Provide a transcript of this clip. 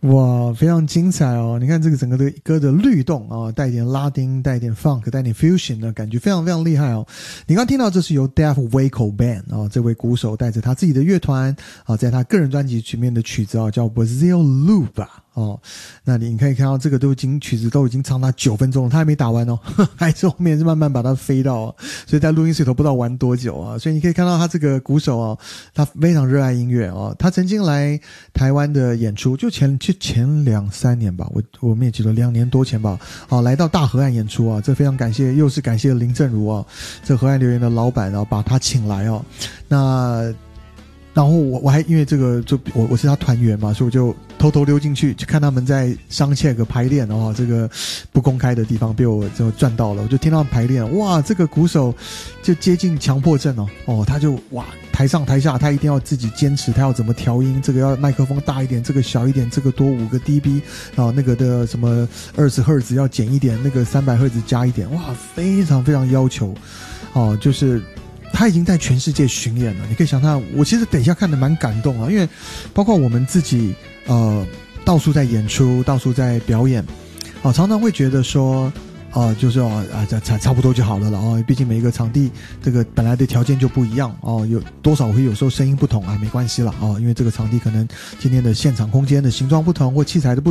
哇，非常精彩哦！你看这个整个的歌的律动啊，带一点拉丁，带一点 funk， 带一点 fusion 的感觉，非常非常厉害哦。你刚听到这是由 Def Waco Band 啊，这位鼓手带着他自己的乐团啊，在他个人专辑里面的曲子啊，叫 Brazil Loop 啊。哦，那你可以看到这个曲子都已经长达9分钟了，他还没打完哦，还是后面是慢慢把它飞到哦，所以在录音室里头不知道玩多久啊。所以你可以看到他这个鼓手哦，他非常热爱音乐哦。他曾经来台湾的演出，就前2-3年吧，我们也记得2年多前吧，来到大河岸演出啊，这非常感谢，又是感谢林正如啊，这河岸留言的老板啊，把他请来哦。然后我还因为这个我是他团员嘛，所以我就偷偷溜进去看他们在商切个排练哦，这个不公开的地方被我就赚到了，我就听他们排练，哇，这个鼓手就接近强迫症哦，他就哇台上台下他一定要自己坚持，他要怎么调音，这个要麦克风大一点，这个小一点，这个多5个 dB 啊，那个的什么20赫兹要减一点，那个300赫兹加一点，哇，非常非常要求哦，就是他已经在全世界巡演了，你可以想象，我其实等一下看得蛮感动啊，因为包括我们自己到处在演出，到处在表演常常会觉得说就是差不多就好了了毕竟每一个场地这个本来的条件就不一样有多少会有时候声音不同没关系了因为这个场地可能今天的现场空间的形状不同或器材的不同